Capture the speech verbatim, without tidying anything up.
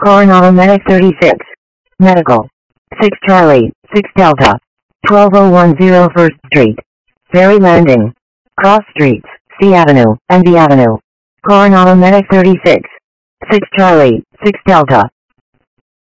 Coronado Medic thirty-six. Medical. six Charlie, six Delta. twelve oh one oh First Street. Ferry Landing. Cross Streets, C Avenue, and B Avenue. Coronado Medic thirty-six. six Charlie, six Delta.